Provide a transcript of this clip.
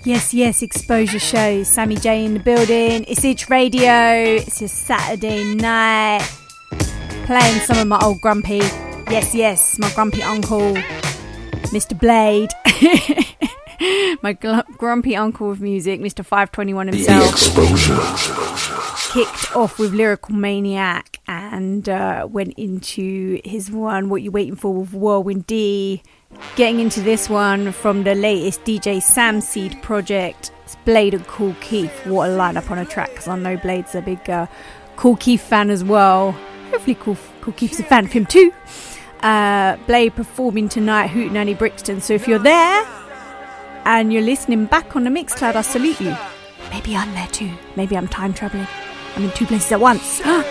Yes, Exposure Show. Sammy J in the building. It's Itch Radio. It's your Saturday night. Playing some of my old grumpy. Yes, my grumpy uncle, Mr. Blade. My grumpy uncle of music, Mr. 521 himself. Kicked off with Lyrical Maniac and went into his one, What You Waiting For, with Whirlwind D. Getting into this one from the latest DJ Sam Seed project. It's Blade and Kool Keith. What a lineup on a track, because I know Blade's a big Kool Keith fan as well. Hopefully Kool Keith's a fan of him too. Blade performing tonight, Hootenanny Brixton. So if you're there and you're listening back on the Mixcloud, I salute you. Maybe I'm there too. Maybe I'm time travelling. I'm in two places at once.